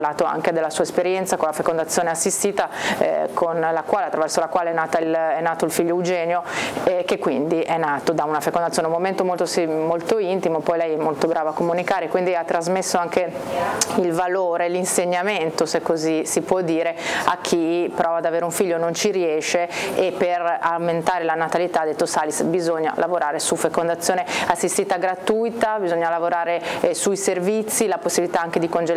anche della sua esperienza con la fecondazione assistita, attraverso la quale è nato il figlio Eugenio, che quindi è nato da una fecondazione, un momento molto intimo. Poi lei è molto brava a comunicare, quindi ha trasmesso anche il valore, l'insegnamento, se così si può dire, a chi prova ad avere un figlio e non ci riesce, e per aumentare la natalità ha detto Salis bisogna lavorare su fecondazione assistita gratuita, bisogna lavorare sui servizi, la possibilità anche di congelare